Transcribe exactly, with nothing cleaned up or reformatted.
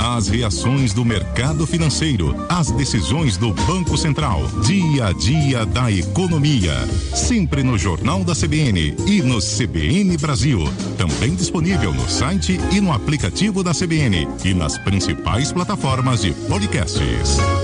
As reações do mercado financeiro, as decisões do Banco Central, dia a dia da economia. Sempre no Jornal da C B N e no C B N Brasil. Também disponível no site e no aplicativo da C B N e nas principais plataformas de podcasts.